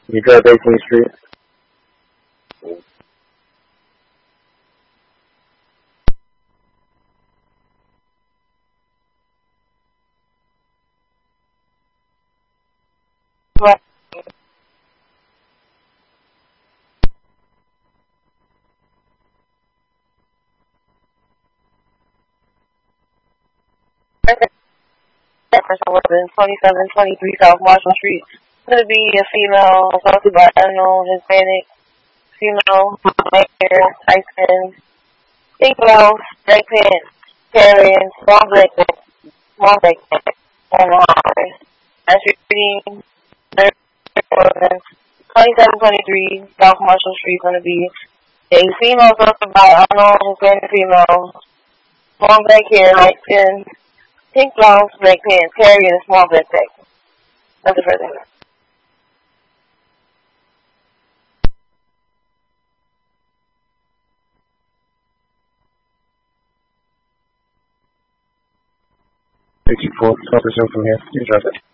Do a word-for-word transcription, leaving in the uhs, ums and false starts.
You drive eighteenth Street? Right. twenty-seven twenty-three South Marshall Street. It's going to be a female assaulted by unknown Hispanic female, black hair, tight skin, pink blouse, black pants, carrying small black bag, small black bag on the highway. That's reading twenty-seven twenty-three South Marshall Street. Going to be a female assaulted by unknown Hispanic female, small black hair, light skin, pink blouse, black pants, carrying a small backpack. That's the first thing. sixty-four, twelve percent from here. You drive it.